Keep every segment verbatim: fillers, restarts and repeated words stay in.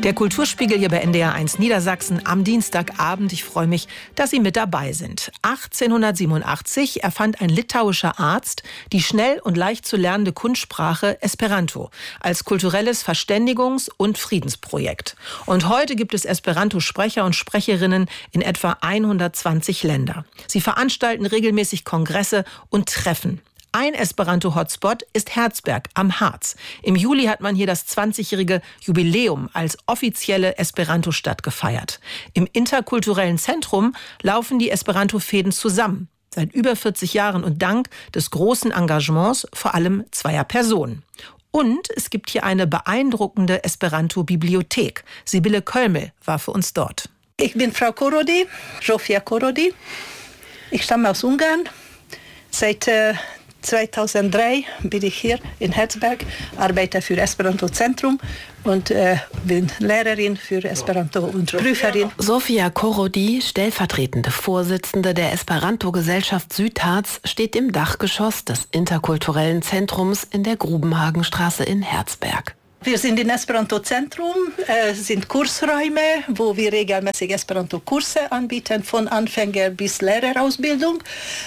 Der Kulturspiegel hier bei N D R eins Niedersachsen am Dienstagabend. Ich freue mich, dass Sie mit dabei sind. achtzehnhundertsiebenundachtzig erfand ein litauischer Arzt die schnell und leicht zu lernende Kunstsprache Esperanto als kulturelles Verständigungs- und Friedensprojekt. Und heute gibt es Esperanto-Sprecher und Sprecherinnen in etwa hundertzwanzig Länder. Sie veranstalten regelmäßig Kongresse und Treffen. Ein Esperanto-Hotspot ist Herzberg am Harz. Im Juli hat man hier das zwanzigjährige Jubiläum als offizielle Esperanto-Stadt gefeiert. Im interkulturellen Zentrum laufen die Esperanto-Fäden zusammen. Seit über vierzig Jahren und dank des großen Engagements vor allem zweier Personen. Und es gibt hier eine beeindruckende Esperanto-Bibliothek. Sibylle Kölmel war für uns dort. Ich bin Frau Korodi, Zsófia Korodi. Ich stamme aus Ungarn. Seit äh, zweitausenddrei bin ich hier in Herzberg, arbeite für Esperanto Zentrum und äh, bin Lehrerin für Esperanto und Prüferin. Zsófia Korodi, stellvertretende Vorsitzende der Esperanto-Gesellschaft Südharz, steht im Dachgeschoss des interkulturellen Zentrums in der Grubenhagenstraße in Herzberg. Wir sind im Esperanto-Zentrum, es äh, sind Kursräume, wo wir regelmäßig Esperanto-Kurse anbieten, von Anfänger bis Lehrerausbildung.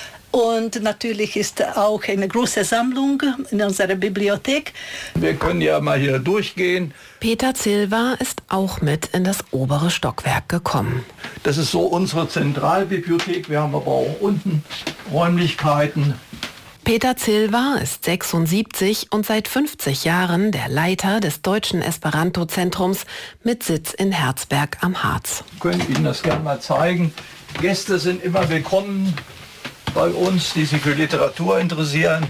Und natürlich ist auch eine große Sammlung in unserer Bibliothek. Wir können ja mal hier durchgehen. Peter Zilva ist auch mit in das obere Stockwerk gekommen. Das ist so unsere Zentralbibliothek. Wir haben aber auch unten Räumlichkeiten. Peter Zilva ist sechsundsiebzig und seit fünfzig Jahren der Leiter des Deutschen Esperanto-Zentrums mit Sitz in Herzberg am Harz. Ich könnte Ihnen das gerne mal zeigen. Gäste sind immer willkommen bei uns, die sich für Literatur interessieren.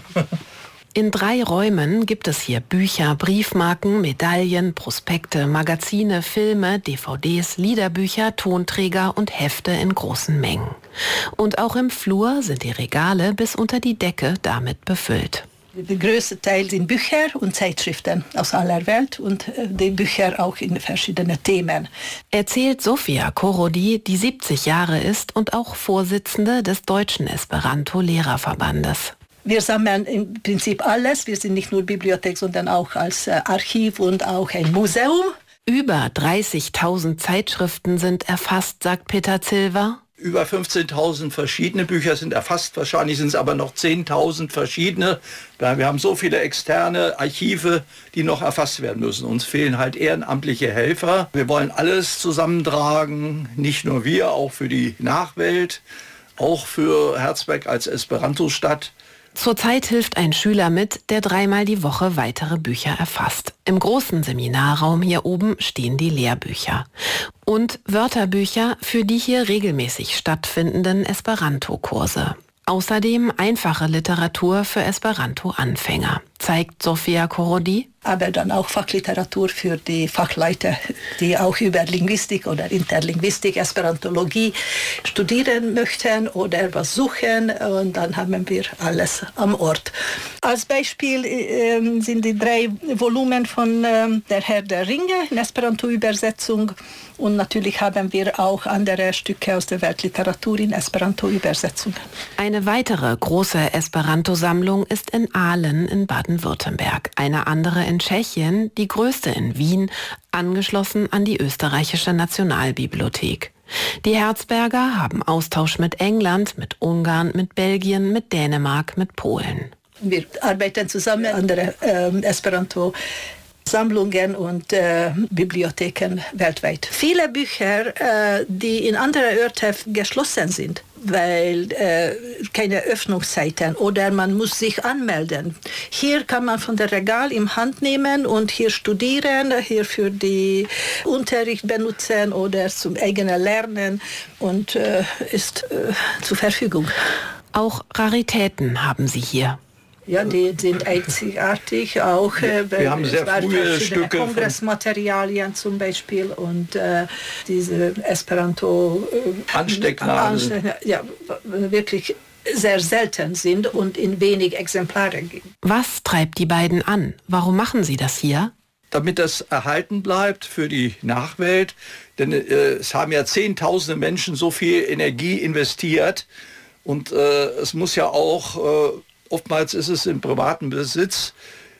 In drei Räumen gibt es hier Bücher, Briefmarken, Medaillen, Prospekte, Magazine, Filme, D V Ds, Liederbücher, Tonträger und Hefte in großen Mengen. Und auch im Flur sind die Regale bis unter die Decke damit befüllt. Der größte Teil sind Bücher und Zeitschriften aus aller Welt und die Bücher auch in verschiedenen Themen. Erzählt Zsófia Korodi, die siebzig Jahre ist und auch Vorsitzende des Deutschen Esperanto-Lehrerverbandes. Wir sammeln im Prinzip alles. Wir sind nicht nur Bibliothek, sondern auch als Archiv und auch ein Museum. Über dreißigtausend Zeitschriften sind erfasst, sagt Peter Zilva. Über fünfzehntausend verschiedene Bücher sind erfasst, wahrscheinlich sind es aber noch zehntausend verschiedene. Wir haben so viele externe Archive, die noch erfasst werden müssen. Uns fehlen halt ehrenamtliche Helfer. Wir wollen alles zusammentragen, nicht nur wir, auch für die Nachwelt, auch für Herzberg als Esperanto-Stadt. Zurzeit hilft ein Schüler mit, der dreimal die Woche weitere Bücher erfasst. Im großen Seminarraum hier oben stehen die Lehrbücher. Und Wörterbücher für die hier regelmäßig stattfindenden Esperanto-Kurse. Außerdem einfache Literatur für Esperanto-Anfänger, zeigt Zsófia Korodi. Aber dann auch Fachliteratur für die Fachleute, die auch über Linguistik oder Interlinguistik, Esperantologie studieren möchten oder was suchen. Und dann haben wir alles am Ort. Als Beispiel äh, sind die drei Volumen von äh, Der Herr der Ringe in Esperanto-Übersetzung. Und natürlich haben wir auch andere Stücke aus der Weltliteratur in Esperanto-Übersetzung. Eine weitere große Esperanto-Sammlung ist in Aalen in Baden-Württemberg. Eine andere in Tschechien, die größte in Wien, angeschlossen an die österreichische Nationalbibliothek. Die Herzberger haben Austausch mit England, mit Ungarn, mit Belgien, mit Dänemark, mit Polen. Wir arbeiten zusammen an der äh, Esperanto Sammlungen und äh, Bibliotheken weltweit. Viele Bücher, äh, die in anderen Orten geschlossen sind, weil äh, keine Öffnungszeiten oder man muss sich anmelden. Hier kann man von der Regal in Hand nehmen und hier studieren, hier für die Unterricht benutzen oder zum eigenen Lernen und äh, ist äh, zur Verfügung. Auch Raritäten haben sie hier. Ja, die sind einzigartig, auch äh, wir haben sehr frühe Stücke, Kongressmaterialien zum Beispiel und äh, diese Esperanto äh, Anstecknadeln, Anste- ja, wirklich sehr selten sind und in wenig Exemplare gibt. Was treibt die beiden an? Warum machen sie das hier? Damit das erhalten bleibt für die Nachwelt, denn äh, es haben ja zehntausende Menschen so viel Energie investiert und äh, es muss ja auch äh, oftmals ist es im privaten Besitz.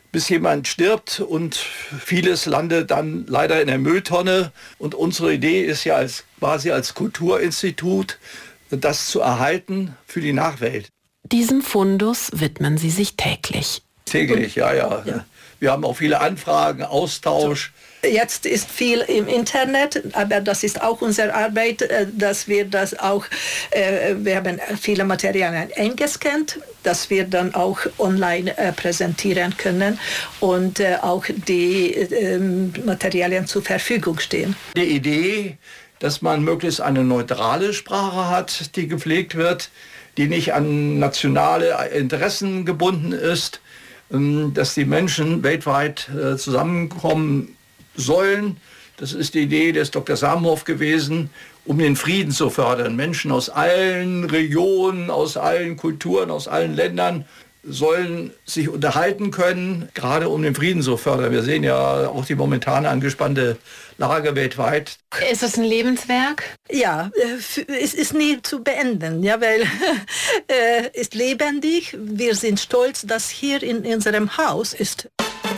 bis jemand stirbt und vieles landet dann leider in der Mülltonne. Und unsere Idee ist ja als, quasi als Kulturinstitut, das zu erhalten für die Nachwelt. Diesem Fundus widmen Sie sich täglich. Täglich, ja, ja. ja. Wir haben auch viele Anfragen, Austausch. Jetzt ist viel im Internet, aber das ist auch unsere Arbeit, dass wir das auch, äh, wir haben viele Materialien eingescannt, dass wir dann auch online äh, präsentieren können und äh, auch die äh, Materialien zur Verfügung stehen. Die Idee, dass man möglichst eine neutrale Sprache hat, die gepflegt wird, die nicht an nationale Interessen gebunden ist, dass die Menschen weltweit zusammenkommen sollen. Das ist die Idee des Doktor Samhof gewesen, um den Frieden zu fördern. Menschen aus allen Regionen, aus allen Kulturen, aus allen Ländern sollen sich unterhalten können, gerade um den Frieden zu fördern. Wir sehen ja auch die momentane angespannte Lage weltweit. Ist es ein Lebenswerk? Ja, es ist nie zu beenden, ja, weil es ist lebendig. Wir sind stolz, dass hier in unserem Haus ist.